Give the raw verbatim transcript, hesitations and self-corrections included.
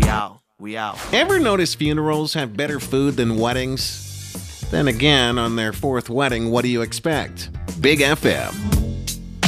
out. We out. Ever notice funerals have better food than weddings? Then again, on their fourth wedding, what do you expect? Big F M.